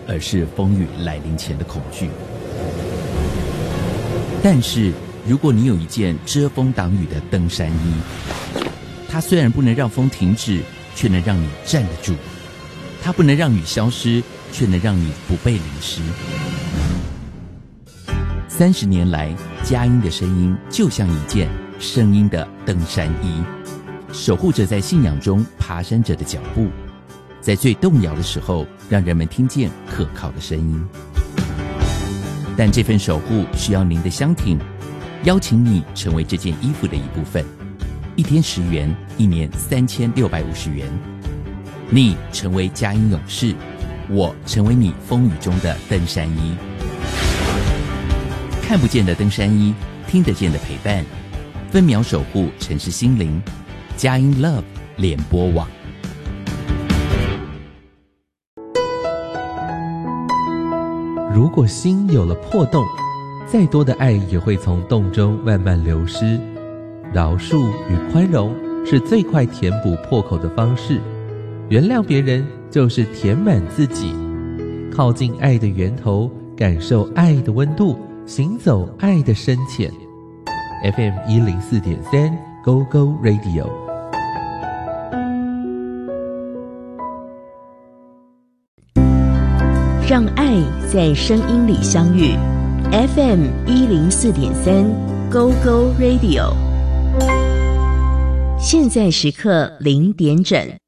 而是风雨来临前的恐惧。但是如果你有一件遮风挡雨的登山衣，它虽然不能让风停止，却能让你站得住；它不能让雨消失，却能让你不被淋湿。30年来，佳音的声音就像一件声音的登山衣，守护着在信仰中爬山者的脚步，在最动摇的时候，让人们听见可靠的声音。但这份守护需要您的相挺，邀请你成为这件衣服的一部分，1天10元，1年3650元。你成为佳音勇士，我成为你风雨中的登山衣。看不见的登山衣，听得见的陪伴，分秒守护城市心灵。佳音 Love 联播网。 如果心有了破洞，再多的爱也会从洞中慢慢流失。饶恕与宽容是最快填补破口的方式，原谅别人就是填满自己，靠近爱的源头，感受爱的温度，行走爱的深浅。FM 104.3 Go Go Radio， 让爱在声音里相遇。FM 104.3 Go Go Radio， 现在时刻0点整。